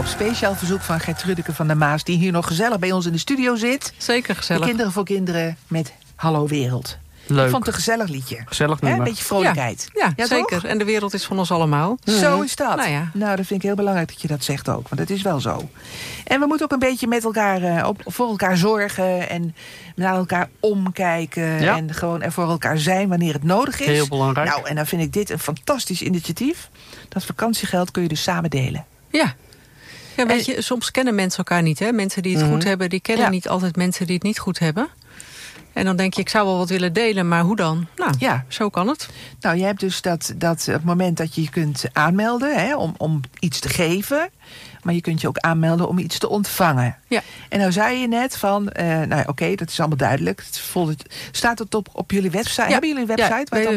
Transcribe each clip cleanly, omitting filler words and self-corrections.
speciaal verzoek van Gertrudeke van der Maas... die hier nog gezellig bij ons in de studio zit. Zeker gezellig. De Kinderen voor Kinderen met Hallo Wereld. Leuk. Ik vond het een gezellig liedje. Gezellig nummer. Een beetje vrolijkheid. Ja, zeker. Toch? En de wereld is van ons allemaal. Zo is dat. Nou, dat vind ik heel belangrijk dat je dat zegt ook. Want het is wel zo. En we moeten ook een beetje met elkaar voor elkaar zorgen. En naar elkaar omkijken. Ja. En gewoon er voor elkaar zijn wanneer het nodig is. Heel belangrijk. Nou, en dan vind ik dit een fantastisch initiatief. Dat vakantiegeld kun je dus samen delen. Ja. Ja, weet je, soms kennen mensen elkaar niet. Hè? Mensen die het goed hebben, die kennen niet altijd mensen die het niet goed hebben. En dan denk je, ik zou wel wat willen delen, maar hoe dan? Nou, zo kan het. Nou, jij hebt dus dat het moment dat je je kunt aanmelden om iets te geven. Maar je kunt je ook aanmelden om iets te ontvangen. Ja. En nou zei je net van, oké, dat is allemaal duidelijk. Staat het op jullie website? Ja. Hebben jullie een website?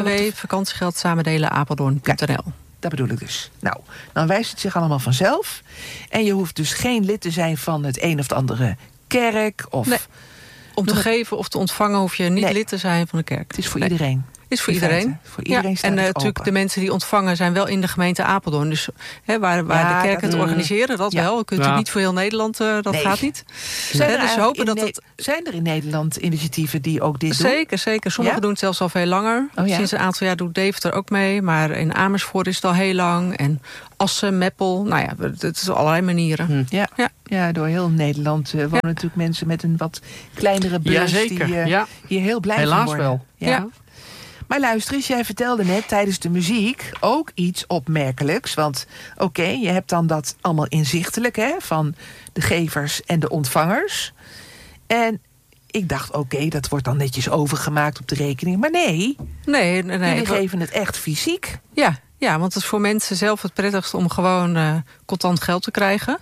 www.vakantiegeldzamendelenapeldoorn.nl. Dat bedoel ik dus. Nou, dan wijst het zich allemaal vanzelf. En je hoeft dus geen lid te zijn van het een of de andere kerk. Of nee. Om te geven of te ontvangen hoef je niet lid te zijn van de kerk. Het is voor iedereen. Het is voor iedereen. Voor iedereen staat en het natuurlijk open. de mensen die ontvangen zijn wel in de gemeente Apeldoorn. Dus waar de kerken het organiseren, dat wel. Je kunt natuurlijk niet voor heel Nederland, dat gaat niet. Zijn er in Nederland initiatieven die ook dit doen? Zeker. Sommigen doen het zelfs al veel langer. Sinds een aantal jaar doet Deventer ook mee. Maar in Amersfoort is het al heel lang. En Assen, Meppel. Nou ja, het is op allerlei manieren. Ja, door heel Nederland wonen natuurlijk mensen met een wat kleinere beurs. Die hier heel blij van worden. Helaas wel. Ja. Maar luister eens, jij vertelde net tijdens de muziek ook iets opmerkelijks. Want je hebt dan dat allemaal inzichtelijk van de gevers en de ontvangers. En ik dacht, dat wordt dan netjes overgemaakt op de rekening. Maar nee. Jullie geven het echt fysiek. Ja, want het is voor mensen zelf het prettigst om gewoon contant geld te krijgen.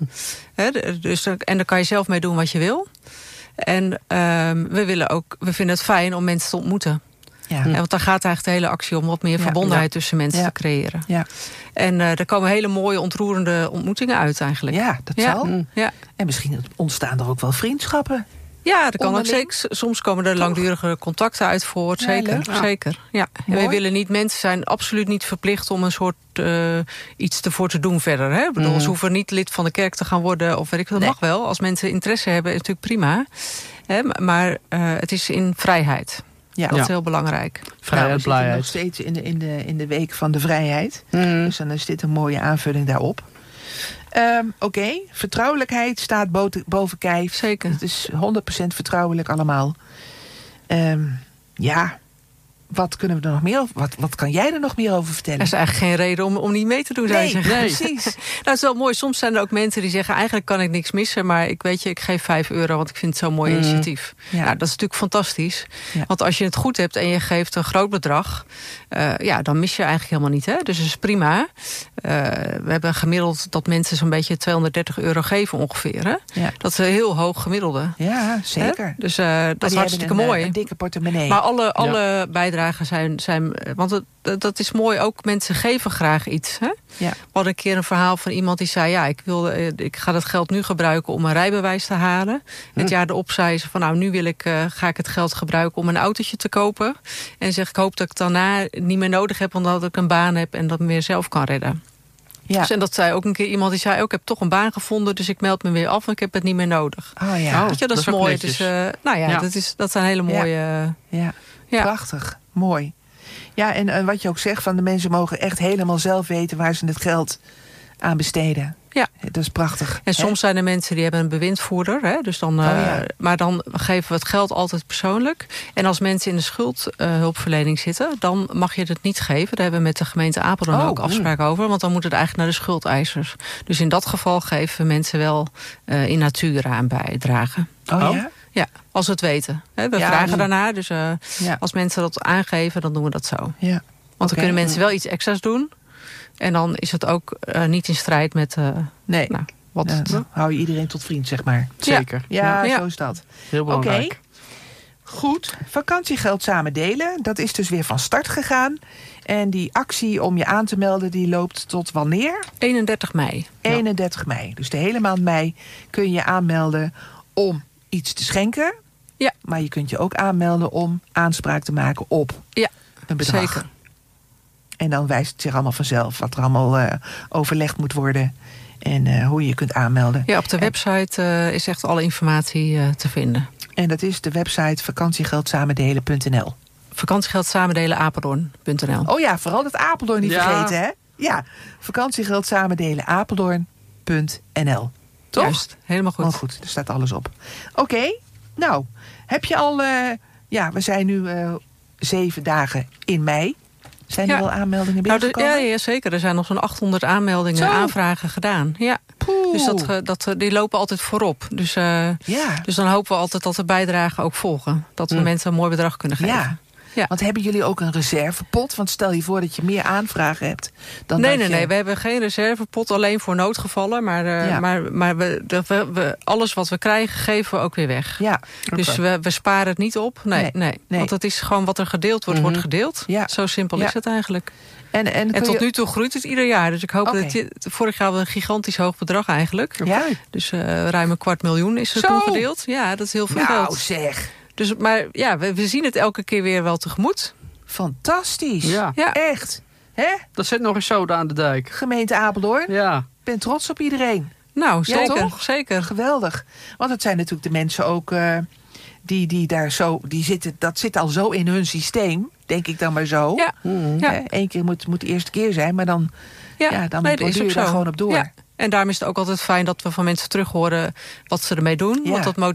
En daar kan je zelf mee doen wat je wil. En we vinden het fijn om mensen te ontmoeten. Ja. Want daar gaat eigenlijk de hele actie om wat meer verbondenheid tussen mensen te creëren. Ja. En er komen hele mooie, ontroerende ontmoetingen uit eigenlijk. Ja, dat zal. Ja. En misschien ontstaan er ook wel vriendschappen. Ja, dat kan ook zeker. Soms komen er langdurige contacten uit voort. Zeker. Ja. En we willen niet, mensen zijn absoluut niet verplicht om een soort iets ervoor te doen verder. Hè? Ik bedoel, ze hoeven niet lid van de kerk te gaan worden. Of weet ik, dat mag wel. Als mensen interesse hebben, is het natuurlijk prima. Maar het is in vrijheid. Ja. Dat is heel belangrijk. Vrijheid, blijheid. We zitten nog steeds in de week van de vrijheid. Dus dan is dit een mooie aanvulling daarop. Vertrouwelijkheid staat boven kijf. Zeker. Het is 100% vertrouwelijk allemaal. Wat kunnen we er nog meer over? Wat kan jij er nog meer over vertellen? Er is eigenlijk geen reden om niet mee te doen. Nee, precies. Het is wel mooi. Soms zijn er ook mensen die zeggen, eigenlijk kan ik niks missen, maar ik geef €5, want ik vind het zo'n mooi initiatief. Ja. Nou, dat is natuurlijk fantastisch. Ja. Want als je het goed hebt en je geeft een groot bedrag, dan mis je eigenlijk helemaal niet. Hè? Dus dat is prima. We hebben gemiddeld dat mensen zo'n beetje €230 geven ongeveer. Hè? Ja. Dat is een heel hoog gemiddelde. Ja, zeker. Hè? Dus dat is hartstikke mooi. Een dikke portemonnee. Maar alle bijdragen zijn want dat is mooi, ook mensen geven graag iets. Hè? Ja. We hadden een keer een verhaal van iemand die zei, ik ga dat geld nu gebruiken om een rijbewijs te halen. Het jaar erop zei ze van, nu ga ik het geld gebruiken om een autootje te kopen. En zeg, ik hoop dat ik daarna niet meer nodig heb, omdat ik een baan heb en dat meer zelf kan redden. Ja. Dus en dat zei ook een keer iemand die zei, ik heb toch een baan gevonden, dus ik meld me weer af en ik heb het niet meer nodig. Oh ja. Dat is mooi. Dus, dat zijn hele mooie... Ja. Prachtig, mooi. Ja, en wat je ook zegt, van de mensen mogen echt helemaal zelf weten waar ze het geld aan besteden. Ja. Dat is prachtig. En soms zijn er mensen die hebben een bewindvoerder. Hè? Dus dan, maar dan geven we het geld altijd persoonlijk. En als mensen in de schuldhulpverlening zitten, dan mag je het niet geven. Daar hebben we met de gemeente Apeldoorn ook afspraken over. Want dan moet het eigenlijk naar de schuldeisers. Dus in dat geval geven we mensen wel in natura aan bijdragen. Ja, als we het weten. We vragen daarna. Dus als mensen dat aangeven, dan doen we dat zo. Ja. Want dan kunnen mensen wel iets extra's doen. En dan is het ook niet in strijd met... dan hou je iedereen tot vriend, zeg maar. Zeker. Ja, zo is dat. Heel belangrijk. Oké. Goed. Vakantiegeld samen delen. Dat is dus weer van start gegaan. En die actie om je aan te melden, die loopt tot wanneer? 31 mei. 31 mei. Dus de hele maand mei kun je je aanmelden om iets te schenken. Ja. Maar je kunt je ook aanmelden om aanspraak te maken op een bedrag. Zeker. En dan wijst het zich allemaal vanzelf wat er allemaal overlegd moet worden. En hoe je je kunt aanmelden. Ja, op de website is echt alle informatie te vinden. En dat is de website vakantiegeldsamendelen.nl. Vakantiegeldsamendelen.apeldoorn.nl. Oh ja, vooral dat Apeldoorn niet vergeten, hè? Ja, vakantiegeldsamendelen.apeldoorn.nl. Toch? Juist, helemaal goed. Oh, goed, er staat alles op. Oké, nou, heb je al... we zijn nu 7 dagen in mei. Zijn er wel aanmeldingen binnengekomen? Ja, zeker. Er zijn nog zo'n 800 aanvragen gedaan. Ja. Dus die lopen altijd voorop. Dus dan hopen we altijd dat de bijdragen ook volgen. Dat we mensen een mooi bedrag kunnen geven. Ja. Ja. Want hebben jullie ook een reservepot? Want stel je voor dat je meer aanvragen hebt. Nee, we hebben geen reservepot. Alleen voor noodgevallen. Maar alles wat we krijgen, geven we ook weer weg. Ja. Dus we sparen het niet op. Nee. Want het is gewoon wat er gedeeld wordt, wordt gedeeld. Ja. Zo simpel is het eigenlijk. En tot nu toe groeit het ieder jaar. Dus ik hoop dat vorig jaar hadden we een gigantisch hoog bedrag eigenlijk. Ja. Dus ruim $250.000 is er toen gedeeld. Ja, dat is heel veel geld. Nou zeg. Dus, maar ja, we zien het elke keer weer wel tegemoet. Fantastisch. Ja. Echt. Hè? Dat zit nog eens zoden aan de dijk. Gemeente Apeldoorn. Ja. Ik ben trots op iedereen. Nou, zeker. Ja, toch? Zeker. Geweldig. Want het zijn natuurlijk de mensen ook die daar zo... dat zit al zo in hun systeem, denk ik dan maar zo. Ja. Eén keer moet de eerste keer zijn, maar dan doe je daar gewoon op door. Ja. En daarom is het ook altijd fijn dat we van mensen terug horen wat ze ermee doen. Ja. Want dat